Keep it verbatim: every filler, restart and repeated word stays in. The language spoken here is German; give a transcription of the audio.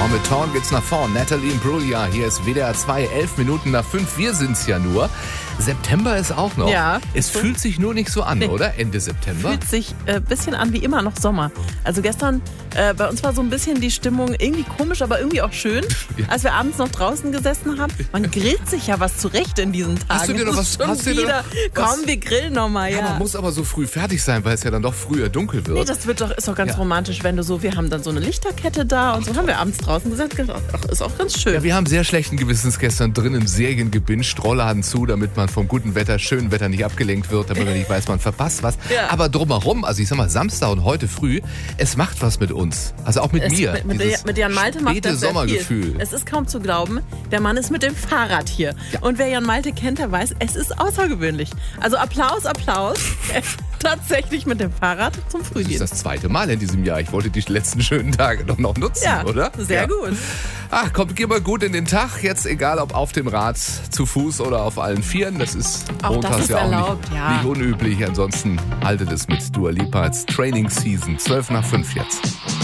Genau, mit Torn geht's nach vorn. Natalie Imbruglia, hier ist W D R zwei, elf Minuten nach fünf. Wir sind's ja nur. September ist auch noch. Ja. Es so. fühlt sich nur nicht so an, Nee. oder? Ende September. Fühlt sich ein äh, bisschen an wie immer noch Sommer. Also gestern, äh, bei uns war so ein bisschen die Stimmung irgendwie komisch, aber irgendwie auch schön, Ja. als wir abends noch draußen gesessen haben. Man grillt sich ja was zurecht in diesen Tagen. Hast du dir noch Es was- ist schon hast du dir wieder, noch was- komm, wir grillen nochmal, ja. Ja, man muss aber so früh fertig sein, weil es ja dann doch früher dunkel wird. Nee, das wird doch, ist doch ganz Ja. romantisch, wenn du so, wir haben dann so eine Lichterkette da und so haben wir abends draußen gesagt, ach, ist auch ganz schön. Ja, wir haben sehr schlechten Gewissens gestern drinnen Serien gebinged, Rollladen zu, damit man vom guten Wetter, schönen Wetter nicht abgelenkt wird, damit man nicht weiß, man verpasst was. Ja. Aber drumherum, also ich sag mal Samstag und heute früh, es macht was mit uns. Also auch mit Es- mir. Mit, mit, Dieses mit Jan Malte macht späte das sehr Sommergefühl. viel. Es ist kaum zu glauben, der Mann ist mit dem Fahrrad hier. Ja. Und wer Jan Malte kennt, der weiß, es ist außergewöhnlich. Also Applaus, Applaus. Er ist tatsächlich mit dem Fahrrad zum Das ist Frühdienst. das zweite Mal in diesem Jahr. Ich wollte die letzten schönen Tage doch noch nutzen, Ja, oder? sehr Ja. gut. Ach, kommt, geh mal gut in den Tag. Jetzt egal, ob auf dem Rad, zu Fuß oder auf allen Vieren. Das ist Auch montags das ist ja auch erlaubt, nicht, ja. nicht unüblich. Ansonsten haltet es mit Dua Lipa als Training Season. zwölf nach fünf jetzt.